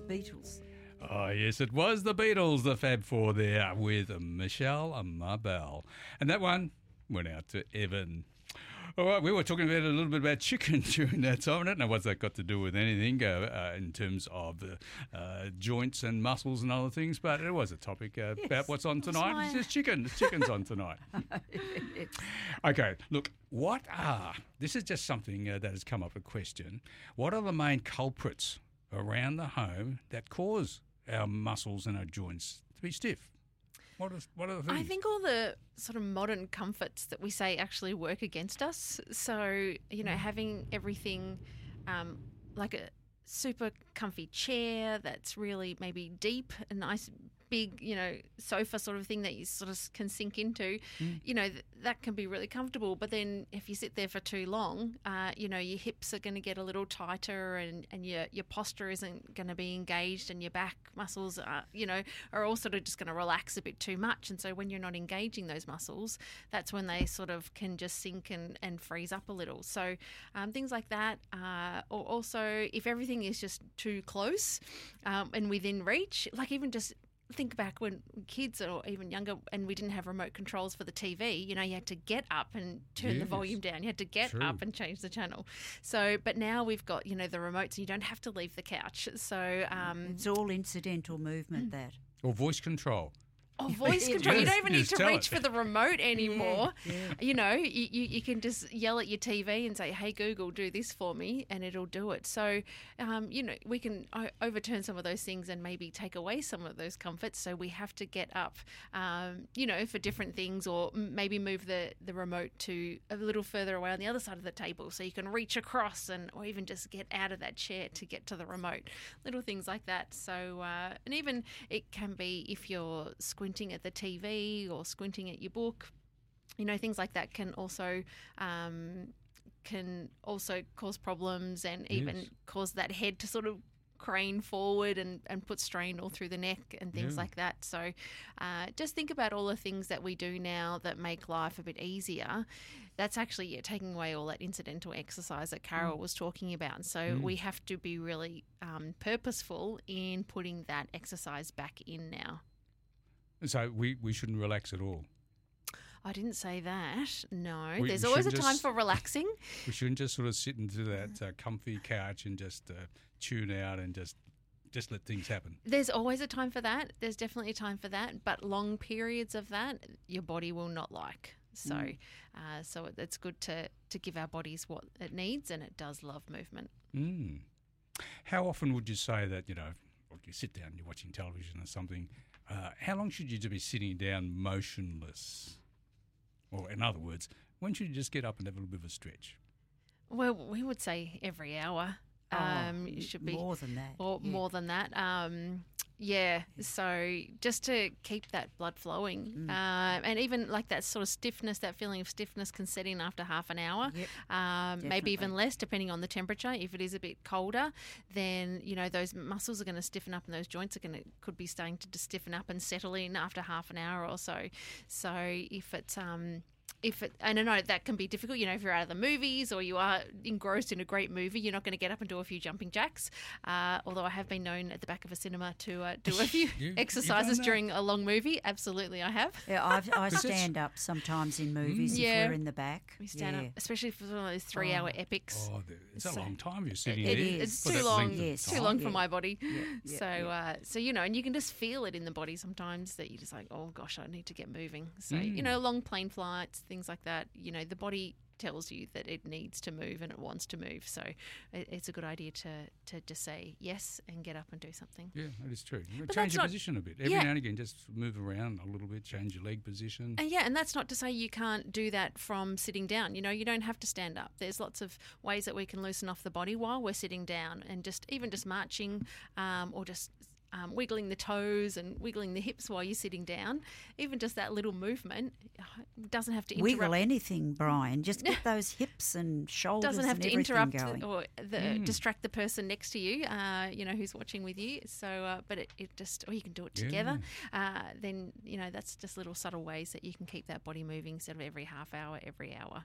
Beatles. Oh, yes, it was the Beatles, the Fab Four there with Michelle Mabel. And that one went out to Evan. All right, we were talking about a little bit about chicken during that time. I don't know what's that got to do with anything in terms of joints and muscles and other things, but it was a topic about what's on tonight. It's just chicken. The chicken's on tonight. Okay, look, this is just something that has come up a question. What are the main culprits around the home that cause our muscles and our joints to be stiff? What are the things? I think all the sort of modern comforts that we say actually work against us. So, having everything like a super comfy chair that's really maybe deep, a nice big, sofa sort of thing that you sort of can sink into, that can be really comfortable. But then if you sit there for too long, your hips are going to get a little tighter and your posture isn't going to be engaged, and your back muscles are all sort of just going to relax a bit too much. And so when you're not engaging those muscles, that's when they sort of can just sink and freeze up a little. So things like that. Or also if everything is just too close and within reach, like even just think back when kids or even younger and we didn't have remote controls for the TV, you had to get up and turn the volume down. You had to get up and change the channel. So, but now we've got, the remotes and you don't have to leave the couch. So it's all incidental movement, that. Or voice control. Oh, voice control. You don't even need to reach for the remote anymore. Yeah. You can just yell at your TV and say, hey, Google, do this for me, and it'll do it. So, we can overturn some of those things and maybe take away some of those comforts. So we have to get up, for different things, or maybe move the remote to a little further away on the other side of the table so you can reach across or even just get out of that chair to get to the remote. Little things like that. So, and even it can be if you're squinting at the TV or squinting at your book, things like that can also cause problems and even cause that head to sort of crane forward and put strain all through the neck and things like that. So just think about all the things that we do now that make life a bit easier. That's actually taking away all that incidental exercise that Carol was talking about. So we have to be really purposeful in putting that exercise back in now. So we shouldn't relax at all. I didn't say that. No, there's always a time for relaxing. We shouldn't just sort of sit into that comfy couch and just tune out and just let things happen. There's always a time for that. There's definitely a time for that. But long periods of that, your body will not like. So, so it's good to give our bodies what it needs, and it does love movement. How often would you say that you sit down, you're watching television or something? How long should you be sitting down motionless? Or in other words, when should you just get up and have a little bit of a stretch? Well, we would say every hour. It should be more than that. Or more than that. So just to keep that blood flowing. And even like that sort of stiffness, that feeling of stiffness can set in after half an hour. Maybe even less depending on the temperature. If it is a bit colder, then those muscles are going to stiffen up and those joints could be starting to stiffen up and settle in after half an hour or so. So if it's I don't know, that can be difficult. If you're out of the movies or you are engrossed in a great movie, you're not going to get up and do a few jumping jacks. Although I have been known at the back of a cinema to do a few exercises during a long movie. Absolutely, I have. Yeah, I stand up sometimes in movies if we're in the back. We stand up, especially for one of those 3-hour epics. Oh, it's a long time you're sitting there. It's too long. Too long for my body. So and you can just feel it in the body sometimes that you're just like, oh gosh, I need to get moving. So long plane flights, things like that, the body tells you that it needs to move and it wants to move. So it's a good idea to just say yes and get up and do something. Yeah, that is true. Change your position a bit. Every now and again, just move around a little bit, change your leg position. And that's not to say you can't do that from sitting down. You don't have to stand up. There's lots of ways that we can loosen off the body while we're sitting down, and just marching or just wiggling the toes and wiggling the hips while you're sitting down. Even just that little movement doesn't have to interrupt. Wiggle anything, Brian. Just get those hips and shoulders doesn't have and to everything interrupt going. or distract the person next to you, who's watching with you. So, but it just, or you can do it together. Then, that's just little subtle ways that you can keep that body moving instead of every half hour, every hour.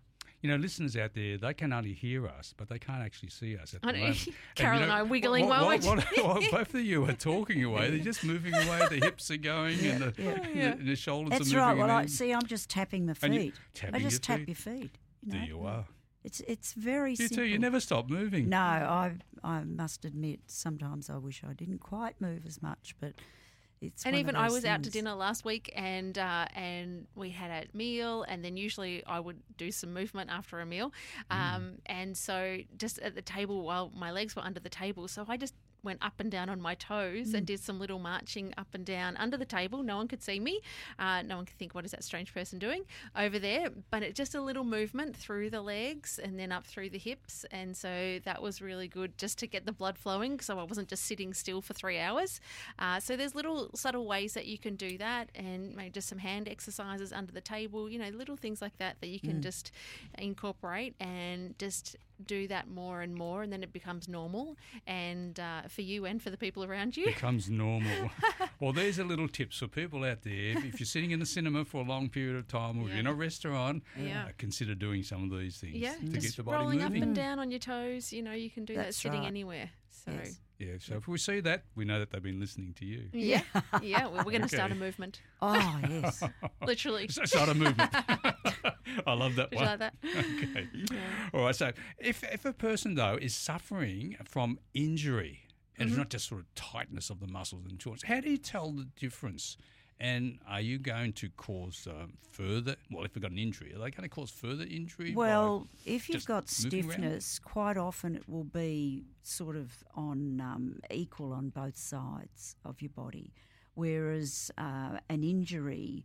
listeners out there, they can only hear us, but they can't actually see us at the I know. moment. Carol and I are wiggling while both of you are talking away, they're just moving away, the hips are going and the shoulders That's are moving. right. Well, I'm just tapping my feet. Tapping I just your tap your feet. There you are. It's very You simple. too, you never stop moving. No, I must admit, sometimes I wish I didn't quite move as much, but it's. And one even of I those was out to things. dinner last week, and we had a meal, and then usually I would do some movement after a meal, and so just at the table while my legs were under the table, so I just went up and down on my toes and did some little marching up and down under the table. No one could see me. No one could think, what is that strange person doing over there? But it's just a little movement through the legs and then up through the hips. And so that was really good just to get the blood flowing, so I wasn't just sitting still for 3 hours. So there's little subtle ways that you can do that, and maybe just some hand exercises under the table, little things like that you can just incorporate and just do that more and more, and then it becomes normal, and for you and for the people around you. Becomes normal. Well, there's a little tips for people out there. If you're sitting in the cinema for a long period of time, or if you're in a restaurant, consider doing some of these things to just get the body rolling moving. up and down on your toes. You can do that That's sitting right. anyway. So Yes. Yeah, so if we see that, we know that they've been listening to you. yeah, we're going to start a movement, Oh yes. literally. So start a movement. I love that Did one. you like that? Okay. All right, so if a person, though, is suffering from injury, and it's not just sort of tightness of the muscles and joints, how do you tell the difference? And are you going to cause further, well, if you've got an injury, are they going to cause further injury? Well, if you've just got moving around? stiffness, quite often it will be sort of on equal on both sides of your body, whereas an injury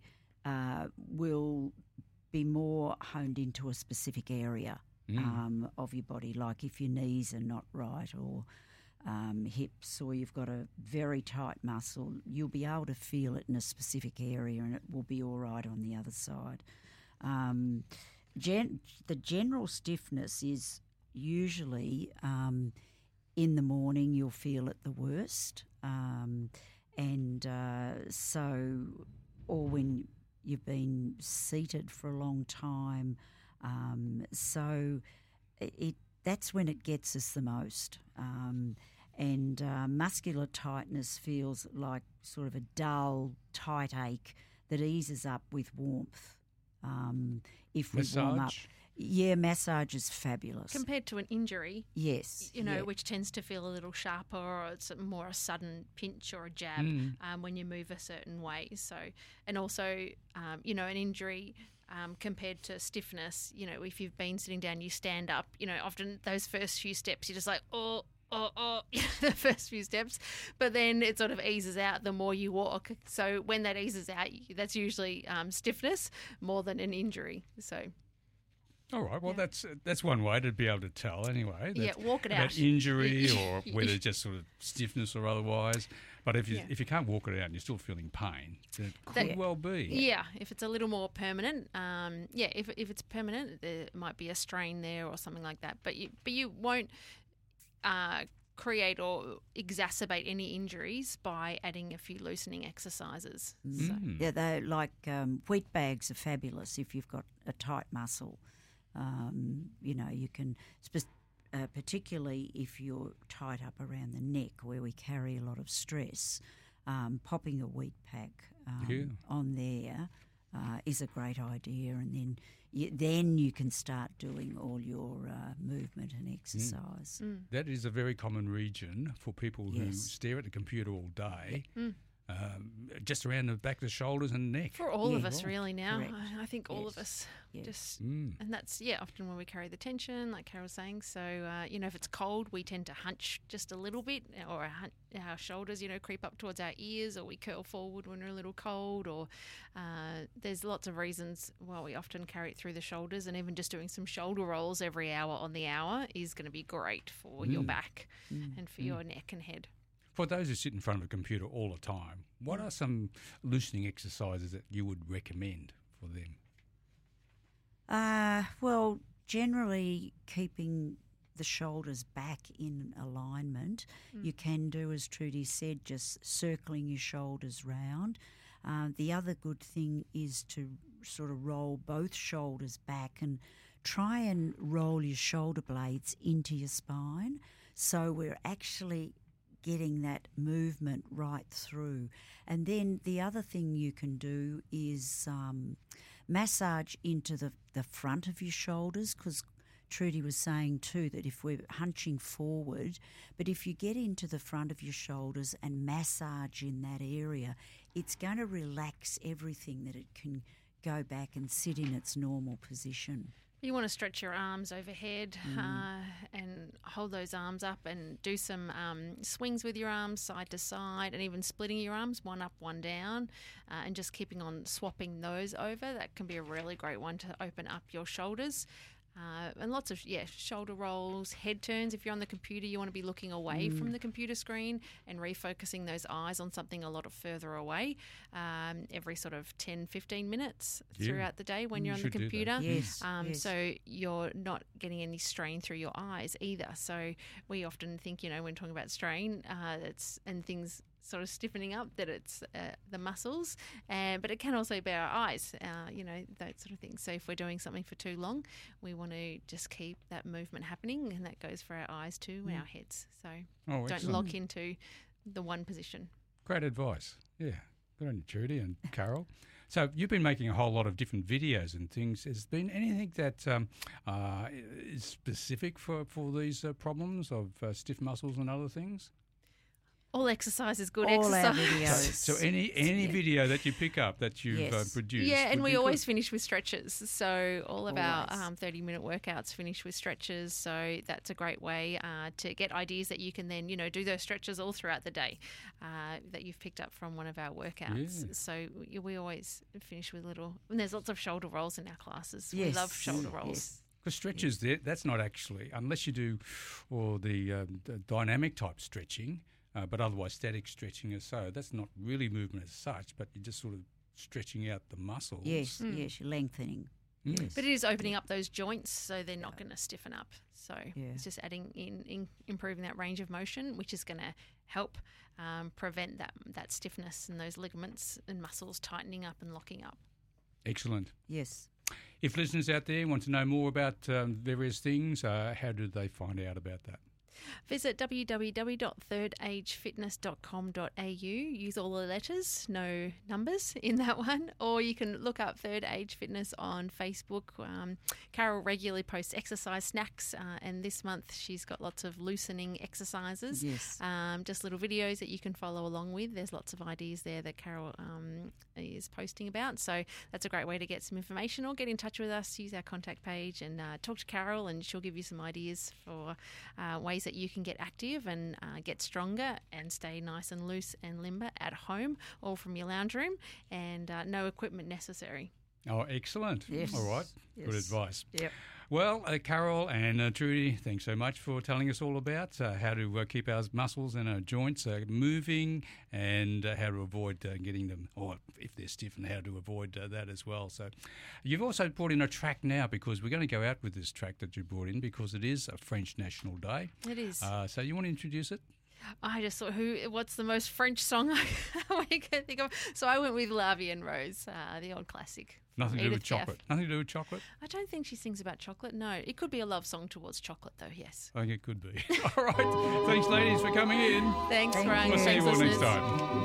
will be more honed into a specific area of your body, like if your knees are not right or hips, or you've got a very tight muscle, you'll be able to feel it in a specific area and it will be all right on the other side. The general stiffness is usually in the morning you'll feel it the worst, or when you've been seated for a long time, that's when it gets us the most. And muscular tightness feels like sort of a dull, tight ache that eases up with warmth. If we warm up. Massage? Yeah, massage is fabulous. Compared to an injury, Yes. which tends to feel a little sharper, or it's more a sudden pinch or a jab when you move a certain way. So, and also, an injury compared to stiffness, if you've been sitting down, you stand up, often those first few steps, you're just like, the first few steps, but then it sort of eases out the more you walk. So when that eases out, that's usually stiffness more than an injury. So. All right, well, that's one way to be able to tell anyway. Walk it about out. Injury or whether it's just sort of stiffness or otherwise. But if you can't walk it out and you're still feeling pain, then it could well be. Yeah, if it's a little more permanent, if it's permanent, there might be a strain there or something like that. But you won't create or exacerbate any injuries by adding a few loosening exercises. So. Yeah, they like wheat bags are fabulous if you've got a tight muscle. You can, particularly if you're tight up around the neck where we carry a lot of stress, popping a wheat pack on there is a great idea, and then you can start doing all your movement and exercise. That is a very common region for people who stare at the computer all day. Just around the back of the shoulders and neck. For all of us, really, now. Correct. I think all of us just, and that's, often when we carry the tension, like Carol's saying. So, if it's cold, we tend to hunch just a little bit, or our shoulders, creep up towards our ears, or we curl forward when we're a little cold, or there's lots of reasons why we often carry it through the shoulders, and even just doing some shoulder rolls every hour on the hour is going to be great for your back and for your neck and head. For those who sit in front of a computer all the time, what are some loosening exercises that you would recommend for them? Well, generally keeping the shoulders back in alignment. You can do, as Trudy said, just circling your shoulders round. The other good thing is to sort of roll both shoulders back and try and roll your shoulder blades into your spine, so we're actually getting that movement right through. And then the other thing you can do is massage into the front of your shoulders, because Trudy was saying too that if we're hunching forward, but if you get into the front of your shoulders and massage in that area, it's going to relax everything, that it can go back and sit in its normal position. You want to stretch your arms overhead and hold those arms up and do some swings with your arms side to side, and even splitting your arms, one up, one down, and just keeping on swapping those over. That can be a really great one to open up your shoulders. And lots of, shoulder rolls, head turns. If you're on the computer, you want to be looking away from the computer screen and refocusing those eyes on something a lot further away every sort of 10, 15 minutes throughout the day when you're on the computer. Yes, So you're not getting any strain through your eyes either. So we often think, when talking about strain, and things sort of stiffening up, that it's the muscles, but it can also be our eyes, that sort of thing. So if we're doing something for too long, we want to just keep that movement happening, and that goes for our eyes too and our heads. So don't lock into the one position. Great advice. Yeah, good on you, Trudy and Carol. So you've been making a whole lot of different videos and things. Has there been anything that is specific for these problems of stiff muscles and other things? All exercise is good All exercise. our videos. So any video that you pick up that you've produced. Yeah, and would we be always good. finish with stretches. So all of our Always. 30-minute workouts finish with stretches. So that's a great way to get ideas that you can then, do those stretches all throughout the day that you've picked up from one of our workouts. Yeah. So we always finish with and there's lots of shoulder rolls in our classes. Yes. We love shoulder rolls. Yes. Because stretches, that's not actually, unless you do all the dynamic type stretching, but otherwise static stretching as so, that's not really movement as such, but you're just sort of stretching out the muscles. Yes, yes, you're lengthening. Mm. Yes. But it is opening up those joints, so they're not going to stiffen up. So Yeah. it's just adding in improving that range of motion, which is going to help prevent that stiffness and those ligaments and muscles tightening up and locking up. Excellent. Yes. If listeners out there want to know more about various things, how do they find out about that? Visit www.thirdagefitness.com.au. Use all the letters, no numbers in that one. Or you can look up Third Age Fitness on Facebook. Carol regularly posts exercise snacks, and this month she's got lots of loosening exercises. Yes. Just little videos that you can follow along with. There's lots of ideas there that Carol is posting about. So that's a great way to get some information, or get in touch with us. Use our contact page and talk to Carol, and she'll give you some ideas for ways that you can get active and get stronger and stay nice and loose and limber at home or from your lounge room, and no equipment necessary. Oh, excellent. Yes. All right. Good Yes. advice. Yep. Well, Carol and Trudy, thanks so much for telling us all about how to keep our muscles and our joints moving, and how to avoid getting them, or if they're stiff, and how to avoid that as well. So you've also brought in a track now, because we're going to go out with this track that you brought in, because it is a French National Day. It is. So you want to introduce it? I just thought, what's the most French song I can think of? So I went with La Vie en Rose, the old classic. Nothing to do with Edith Piaf. chocolate. Nothing to do with chocolate? I don't think she sings about chocolate, no. It could be a love song towards chocolate, though, yes. I think it could be. All right. Thanks, ladies, for coming in. Thanks, Thank Ryan. you. We'll see you Thanks, all next listeners. time.